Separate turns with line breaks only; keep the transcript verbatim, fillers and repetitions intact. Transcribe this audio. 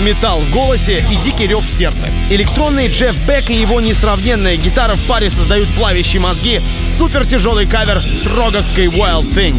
Металл в голосе и дикий рев в сердце. Электронный Джефф Бек и его несравненная гитара в паре создают плавящие мозги. Супер тяжелый кавер Троговской Wild Thing.